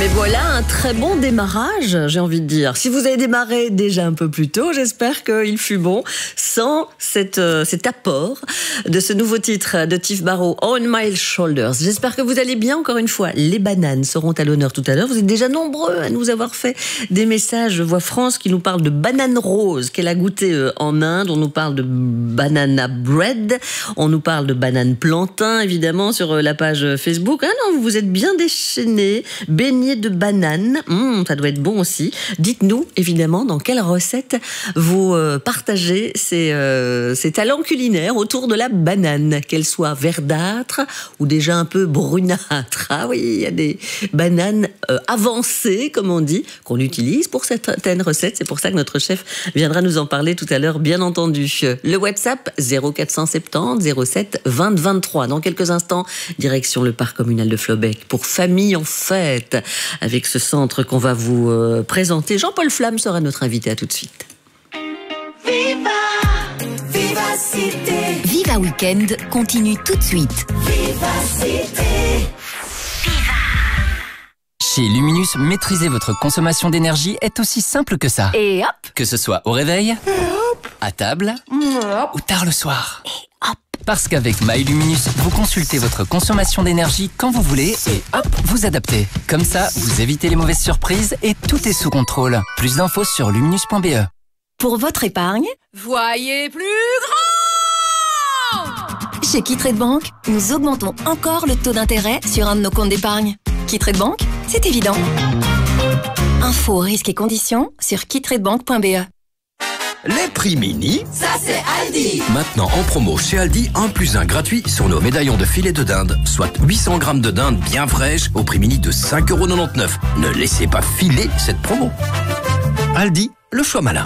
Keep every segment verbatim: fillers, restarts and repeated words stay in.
voilà un très bon démarrage, j'ai envie de dire. Si vous avez démarré déjà un peu plus tôt, j'espère qu'il fut bon, sans cette, euh, cet apport de ce nouveau titre de Tiff Barrow, On My Shoulders. J'espère que vous allez bien, encore une fois. Les bananes seront à l'honneur tout à l'heure. Vous êtes déjà nombreux à nous avoir fait des messages. Je vois France qui nous parle de banane rose qu'elle a goûté euh, en Inde. On nous parle de banana bread. On nous parle de banane plantain, évidemment, sur euh, la page Facebook. Ah non, vous vous êtes bien déchaînés. Beignet de banane, mmh, ça doit être bon aussi. Dites-nous, évidemment, dans quelle recette vous euh, partagez ces, euh, ces talents culinaires autour de la banane, qu'elle soit verdâtre ou déjà un peu brunâtre. Ah oui, il y a des bananes euh, avancées, comme on dit, qu'on utilise pour certaines recettes. C'est pour ça que notre chef viendra nous en parler tout à l'heure, bien entendu. Le WhatsApp, zéro quatre cent soixante-dix zéro sept vingt vingt-trois. Dans quelques instants, direction le parc communal de Flobec pour Famille en Fête, avec ce centre qu'on va vous euh, présenter. Jean-Paul Flamme sera notre invité. À tout de suite. Viva, Vivacité. Viva Weekend continue tout de suite. Vivacité. Chez Luminus, maîtriser votre consommation d'énergie est aussi simple que ça. Et hop, Que ce soit au réveil, à table ou tard le soir. hop. Parce qu'avec MyLuminus, vous consultez votre consommation d'énergie quand vous voulez et hop, vous adaptez. Comme ça, vous évitez les mauvaises surprises et tout est sous contrôle. Plus d'infos sur luminus point b e. Pour votre épargne, Voyez plus grand! chez Quitrade Bank, nous augmentons encore le taux d'intérêt sur un de nos comptes d'épargne. Quitrade Bank, c'est évident. Infos, risques et conditions sur quitradebank point b e. Les prix mini, Ça c'est Aldi. maintenant en promo chez Aldi, un plus un gratuit sur nos médaillons de filet de dinde, soit huit cents grammes de dinde bien fraîche au prix mini de cinq euros quatre-vingt-dix-neuf. Ne laissez pas filer cette promo. Aldi, le choix malin.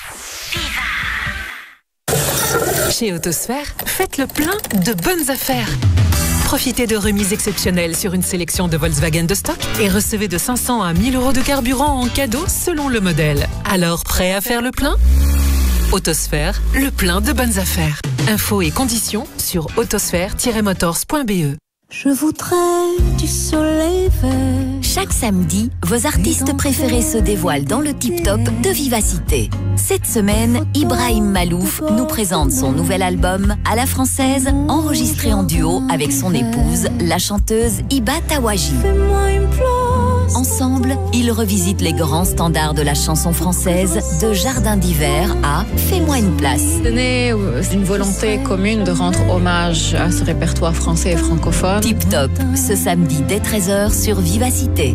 Chez Autosphère, faites le plein de bonnes affaires. Profitez de remises exceptionnelles sur une sélection de Volkswagen de stock et recevez de cinq cents à mille euros de carburant en cadeau selon le modèle. Alors, prêt à faire le plein ? Autosphère, le plein de bonnes affaires. Infos et conditions sur autosphère tiret motors point b e. Je voudrais du soleil vert. Chaque samedi, vos artistes préférés se dévoilent dans le tip-top de Vivacité. Cette semaine, Ibrahim Malouf nous présente son nouvel album à la française, enregistré en duo avec son épouse, la chanteuse Iba Tawaji. Fais-moi une place. Ensemble, ils revisitent les grands standards de la chanson française, de Jardin d'hiver à Fais-moi une place. C'est né d'une volonté commune de rendre hommage à ce répertoire français et francophone. Tip Top, ce samedi dès treize heures sur Vivacité.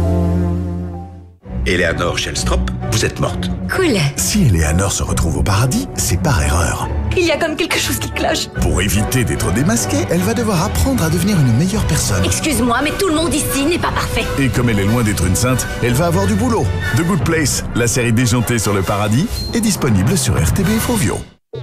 Eleanor Shellstrop, vous êtes morte. Cool. Si Eleanor se retrouve au paradis, c'est par erreur. Il y a comme quelque chose qui cloche. Pour éviter d'être démasquée, elle va devoir apprendre à devenir une meilleure personne. Excuse-moi, mais tout le monde ici n'est pas parfait. Et comme elle est loin d'être une sainte, elle va avoir du boulot. The Good Place, la série déjantée sur le paradis, est disponible sur R T B F Ovio.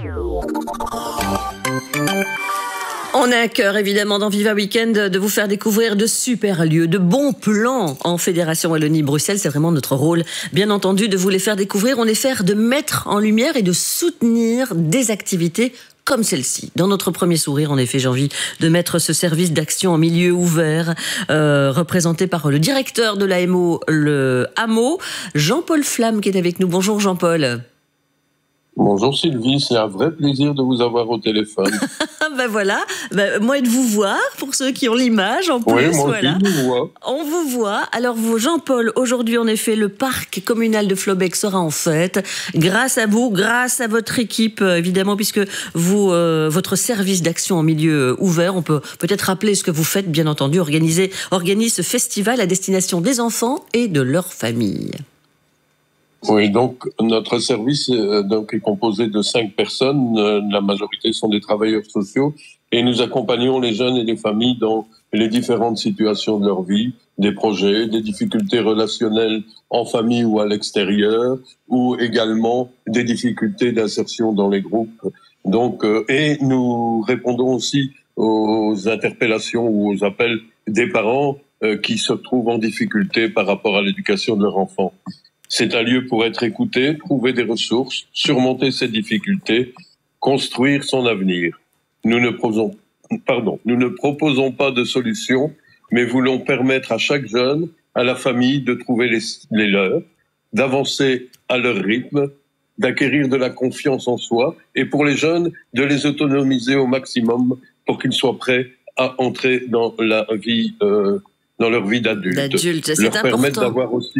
On a à cœur, évidemment, dans Viva Weekend, de vous faire découvrir de super lieux, de bons plans en Fédération Wallonie-Bruxelles. C'est vraiment notre rôle, bien entendu, de vous les faire découvrir. On est faire de mettre en lumière et de soutenir des activités comme celle-ci. Dans notre premier sourire, en effet, j'ai envie de mettre ce service d'action en milieu ouvert, euh, représenté par le directeur de l'A M O, le Hameau, Jean-Paul Flamme, qui est avec nous. Bonjour Jean-Paul. Bonjour Sylvie, c'est un vrai plaisir de vous avoir au téléphone. Ben voilà, ben, moi et de vous voir, pour ceux qui ont l'image en plus. Oui, moi voilà. aussi, je vous vois. On vous voit. Alors vous, Jean-Paul, aujourd'hui en effet, le parc communal de Flobec sera en fête. Grâce à vous, grâce à votre équipe, évidemment, puisque vous, euh, votre service d'action en milieu ouvert, on peut peut-être rappeler ce que vous faites, bien entendu, organiser, organise ce festival à destination des enfants et de leurs familles. Oui, donc notre service euh, donc est composé de cinq personnes. Euh, la majorité sont des travailleurs sociaux et nous accompagnons les jeunes et les familles dans les différentes situations de leur vie, des projets, des difficultés relationnelles en famille ou à l'extérieur, ou également des difficultés d'insertion dans les groupes. Donc, euh, et nous répondons aussi aux interpellations ou aux appels des parents euh, qui se trouvent en difficulté par rapport à l'éducation de leur enfant. C'est un lieu pour être écouté, trouver des ressources, surmonter ses difficultés, construire son avenir. Nous ne proposons, pardon, nous ne proposons pas de solution, mais voulons permettre à chaque jeune à la famille de trouver les, les leurs, d'avancer à leur rythme, d'acquérir de la confiance en soi, et pour les jeunes, de les autonomiser au maximum pour qu'ils soient prêts à entrer dans la vie, euh, dans leur vie d'adulte. D'adulte, c'est leur important. permettre d'avoir aussi.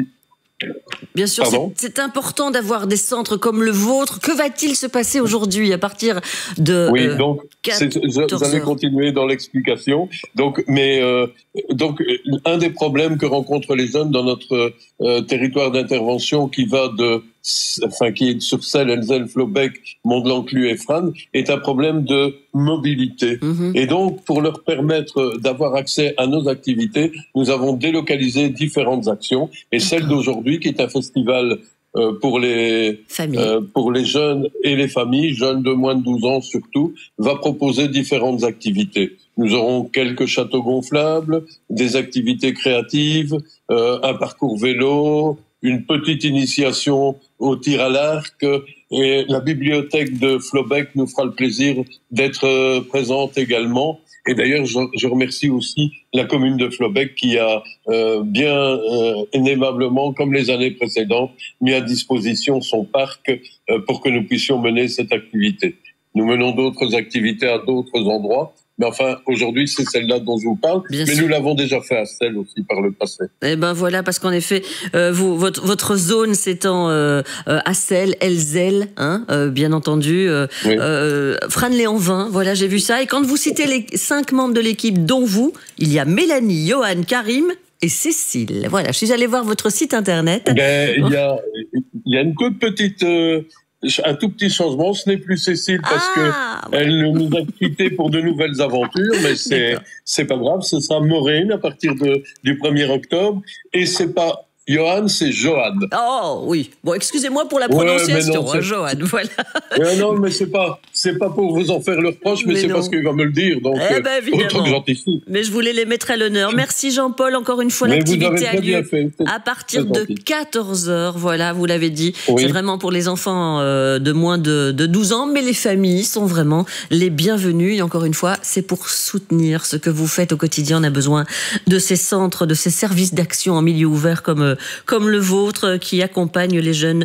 Bien sûr, c'est, c'est important d'avoir des centres comme le vôtre. Que va-t-il se passer aujourd'hui à partir de Oui, euh, donc c'est, j'allais continuer dans l'explication. Donc, mais euh, donc un des problèmes que rencontrent les jeunes dans notre euh, territoire d'intervention, qui va de, enfin qui est sur Celle, Elzel, Flobec, Mont-de-l'Enclume et Frasnes, est un problème de mobilité. Mm-hmm. Et donc, pour leur permettre d'avoir accès à nos activités, nous avons délocalisé différentes actions. Et D'accord. Celle d'aujourd'hui, qui est un festival euh, pour les euh, pour les jeunes et les familles, jeunes de moins de douze ans surtout, va proposer différentes activités. Nous aurons quelques châteaux gonflables, des activités créatives, euh, un parcours vélo, une petite initiation au tir à l'arc, et la bibliothèque de Flobec nous fera le plaisir d'être euh, présente également. Et d'ailleurs, je, je remercie aussi la commune de Flobec qui a euh, bien euh, aimablement, comme les années précédentes, mis à disposition son parc euh, pour que nous puissions mener cette activité. Nous menons d'autres activités à d'autres endroits, mais enfin, aujourd'hui, c'est celle-là dont je vous parle. Bien mais sûr. Nous l'avons déjà fait à Celle aussi par le passé. Eh ben voilà, parce qu'en effet, euh, vous, votre, votre zone s'étend euh, euh, à Celle, Elzel, hein, euh, bien entendu, euh, oui. euh, Frasnes-les-en-Vins, voilà, j'ai vu ça. Et quand vous citez les cinq membres de l'équipe, dont vous, il y a Mélanie, Johan, Karim et Cécile. Voilà, je suis allée voir votre site internet. Ben, il y a, il y a une toute petite... Euh... Un tout petit changement, ce n'est plus Cécile parce ah, que ouais. elle nous a quittés pour de nouvelles aventures, mais c'est c'est pas grave, ce sera Maureen à partir de du premier octobre, et c'est pas Johan, c'est Johan. Oh oui, bon, excusez-moi pour la prononciation, ouais, non, hein, Johan, voilà. Ouais, non, mais c'est pas, c'est pas pour vous en faire le reproche, mais, mais c'est non. parce qu'il va me le dire, donc eh ben, autant que j'anticipe. Mais je voulais les mettre à l'honneur. Merci Jean-Paul, encore une fois, mais l'activité a lieu à partir de quatorze heures, voilà, vous l'avez dit. Oui. C'est vraiment pour les enfants euh, de moins de, de douze ans, mais les familles sont vraiment les bienvenues. Et encore une fois, c'est pour soutenir ce que vous faites au quotidien. On a besoin de ces centres, de ces services d'action en milieu ouvert comme euh, comme le vôtre, qui accompagne les jeunes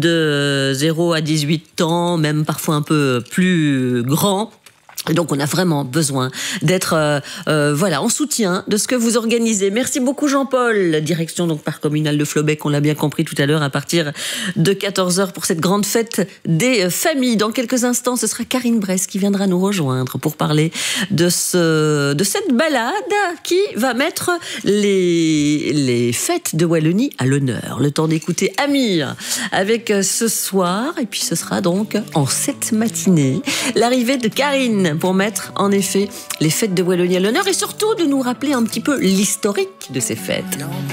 de zéro à dix-huit ans, même parfois un peu plus grands. Donc on a vraiment besoin d'être euh, euh, voilà en soutien de ce que vous organisez. Merci beaucoup Jean-Paul. Direction donc parc communal de Flobec, on l'a bien compris tout à l'heure, à partir de quatorze heures pour cette grande fête des familles. Dans quelques instants, ce sera Karine Bress qui viendra nous rejoindre pour parler de ce de cette balade qui va mettre les les fêtes de Wallonie à l'honneur. Le temps d'écouter Amir avec ce soir, et puis ce sera donc en cette matinée l'arrivée de Karine pour mettre en effet les fêtes de Wallonie à l'honneur et surtout de nous rappeler un petit peu l'historique de ces fêtes.